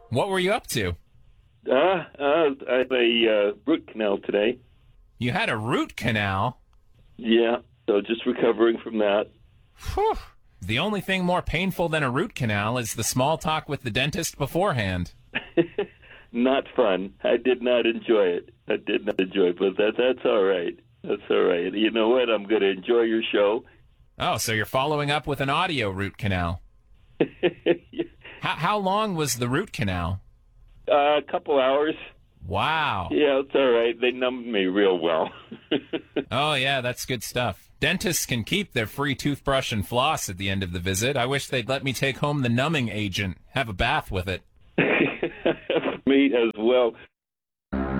What were you up to? I had a root canal today. You had a root canal? Yeah, so just recovering from that. Whew. The only thing more painful than a root canal is the small talk with the dentist beforehand. Not fun. I did not enjoy it. But that's all right. That's all right. You know what? I'm going to enjoy your show. Oh, so you're following up with an audio root canal. How long was the root canal? A couple hours. Wow. Yeah, it's all right. They numbed me real well. Oh, yeah, that's good stuff. Dentists can keep their free toothbrush and floss at the end of the visit. I wish they'd let me take home the numbing agent, have a bath with it. Me as well.